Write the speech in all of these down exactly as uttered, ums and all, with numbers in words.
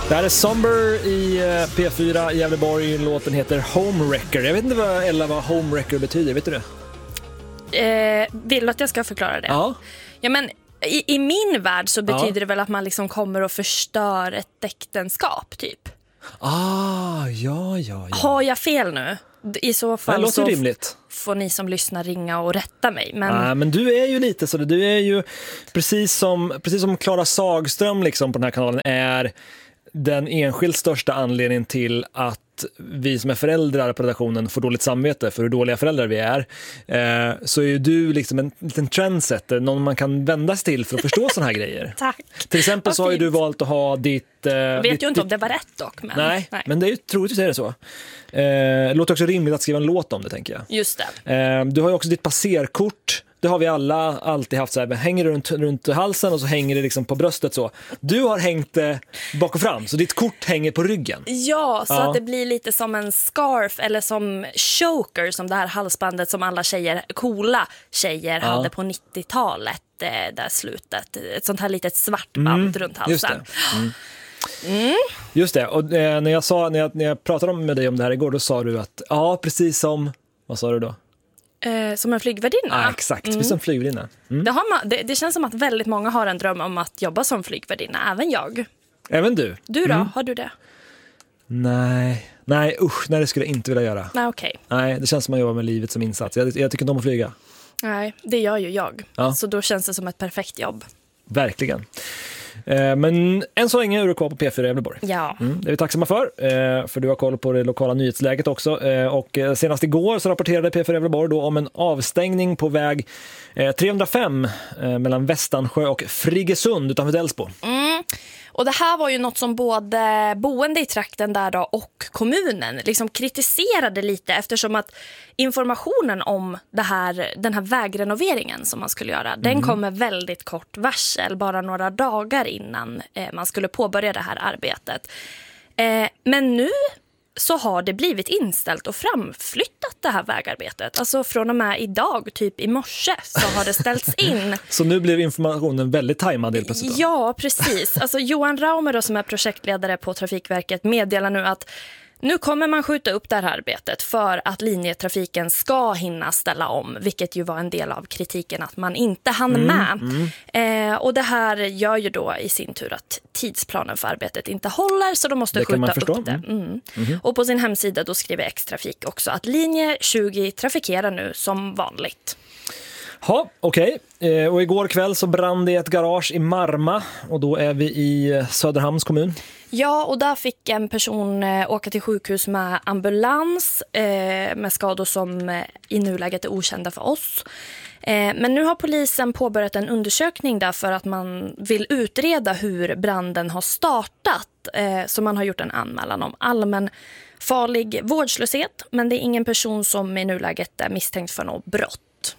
Det här är Somber i P fyra i Gävleborg. Låten heter Homewrecker. Jag vet inte vad, eller vad Homewrecker betyder, vet du det? Eh, vill du att jag ska förklara det? Ja. Ja, men i, i min värld så betyder Ja. det väl att man liksom kommer och förstör ett äktenskap, typ. Ah, ja, ja, ja. Har jag fel nu? I så Det fall låter så rimligt. får ni som lyssnar ringa och rätta mig. Men... Nej, men du är ju lite så. Du är ju precis som precis som Klara Sagström liksom på den här kanalen är den enskilt största anledningen till att vi som är föräldrar på redaktionen får dåligt samvete för hur dåliga föräldrar vi är. Eh, så är ju du liksom en liten trendsetter, någon man kan vända sig till för att förstå såna här grejer. Tack. Till exempel så har ju du valt att ha ditt... Eh, Jag vet ditt, ju inte ditt, om det var rätt dock. Men... Nej, Nej, men det är ju troligtvis är det så. Eh, det låter också rimligt att skriva en låt om det, tänker jag. Just det. Eh, du har ju också ditt passerkort. Det har vi alla alltid haft så här, hänger runt, runt halsen och så hänger det liksom på bröstet så. Du har hängt eh, bak och fram, så ditt kort hänger på ryggen. Ja, så Ja. att det blir lite som en scarf eller som choker, som det här halsbandet som alla tjejer, coola tjejer Ja. hade på nittiotalet, eh, där slutet. Ett sånt här litet svart band runt Just halsen. det. Mm. Just det, och eh, när, jag sa, när, jag, när jag pratade med dig om det här igår, då sa du att, ja, precis som, vad sa du då? Eh, som en flygvärdinna. Ja, exakt, precis som flygvärdinna. Mm. Det, har man, det, det känns som att väldigt många har en dröm om att jobba som flygvärdinna, även jag. Även du? Du då, Mm. har du det? Nej, nej, usch, nej, det skulle jag inte vilja göra. Nej, okej. Nej, det känns som att man jobbar med livet som insats. Jag, jag tycker inte om att flyga. Nej, det gör ju jag. Ja. Så då känns det som ett perfekt jobb. Verkligen. Eh, men än så länge är du kvar på P fyra Gävleborg. Ja. Mm, det är vi tacksamma för, eh, för du har koll på det lokala nyhetsläget också. Eh, och eh, senast igår så rapporterade P fyra Gävleborg då om en avstängning på väg eh, trehundrafem eh, mellan Västansjö och Friggesund utanför Delsbo. Mm. Och det här var ju något som både boende i trakten där då och kommunen liksom kritiserade lite, eftersom att informationen om det här, den här vägrenoveringen som man skulle göra, mm. den kom med väldigt kort varsel, bara några dagar innan eh, man skulle påbörja det här arbetet. Eh, men nu så har det blivit inställt och framflyttat det här vägarbetet. Alltså från och med idag, typ i morse, så har det ställts in. Så nu blir informationen väldigt tajmad helt plötsligt då. Ja, precis. Alltså Johan Raumer då, som är projektledare på Trafikverket, meddelar nu att nu kommer man skjuta upp det här arbetet för att linjetrafiken ska hinna ställa om, vilket ju var en del av kritiken att man inte hann Mm, med. mm. Eh, och det här gör ju då i sin tur att tidsplanen för arbetet inte håller, så de måste Det kan man skjuta förstå. upp det. Mm. Mm. Och på sin hemsida då skriver X-Trafik också att linje tjugo trafikerar nu som vanligt. Ja, okej. Okay. Och igår kväll så brann det ett garage i Marma och då är vi i Söderhamns kommun. Ja, och där fick en person eh, åka till sjukhus med ambulans eh, med skador som eh, i nuläget är okända för oss. Eh, men nu har polisen påbörjat en undersökning där för att man vill utreda hur branden har startat. Eh, så man har gjort en anmälan om allmän farlig vårdslöshet, men det är ingen person som i nuläget är misstänkt för något brott.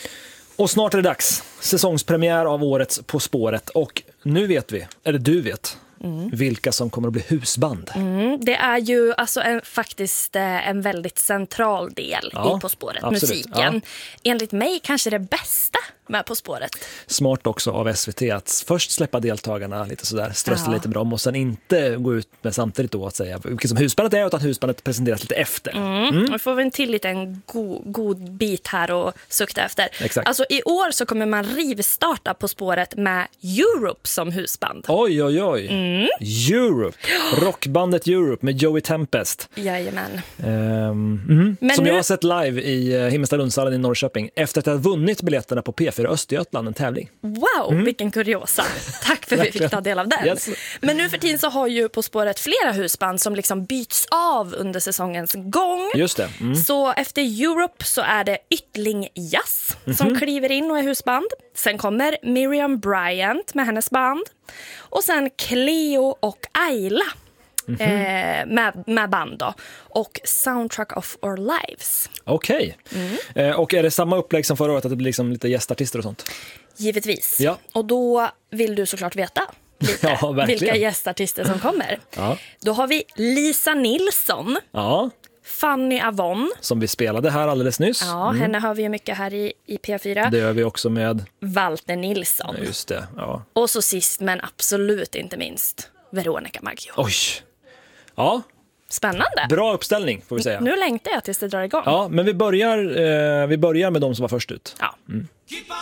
Och snart är det dags. Säsongspremiär av årets På spåret. Och nu vet vi, eller du vet, mm. vilka som kommer att bli husband. Mm, det är ju alltså en, faktiskt eh, en väldigt central del ja, i På spåret, absolut. musiken. Ja. Enligt mig kanske det bästa med På spåret. Smart också av S V T att först släppa deltagarna lite sådär, strösta ja. lite med dem och sen inte gå ut med samtidigt då att säga vilket som husbandet är, utan husbandet presenteras lite efter. Mm. Mm. Och får vi en till liten god, god bit här och sukta efter. Exakt. Alltså i år så kommer man rivstarta På spåret med Europe som husband. Oj, oj, oj. Mm. Europe. Rockbandet Europe med Joey Tempest. Jajamän. Um, mm. Men som nu... jag har sett live i uh, Himmelstalundshallen i Norrköping efter att jag vunnit biljetterna på P fyra Östergötland, en tävling. Wow, mm. vilken kuriosa. Tack för att vi fick ta del av den. Yes. Men nu för tiden så har ju På spåret flera husband som liksom byts av under säsongens gång. Just det. Mm. Så efter Europe så är det Yttling Jazz mm-hmm. som kliver in och är husband. Sen kommer Miriam Bryant med hennes band. Och sen Cleo och Ayla mm-hmm. eh, med, med band då. Och Soundtrack of Our Lives. Okej. Okay. Mm. Eh, och är det samma upplägg som förra året, att det blir liksom lite gästartister och sånt? Givetvis. Ja. Och då vill du såklart veta lite ja, vilka gästartister som kommer. Ja. Då har vi Lisa Nilsson. Ja. Fanny Avon. Som vi spelade här alldeles nyss. Ja, mm. henne hör vi ju mycket här i, i P fyra. Det gör vi också med Walter Nilsson. Ja, just det, ja. Och så sist men absolut inte minst Veronica Maggio. Oj. Ja, Spännande. bra uppställning får vi säga. Nu längtar jag tills det drar igång. Ja, men vi börjar, eh, vi börjar med de som var först ut. Ja. Mm.